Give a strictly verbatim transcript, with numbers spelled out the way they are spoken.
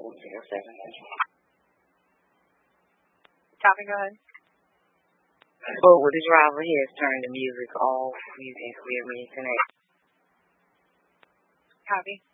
Copy, go ahead. But with the driver, he has turned the music off. You can hear me tonight. Copy.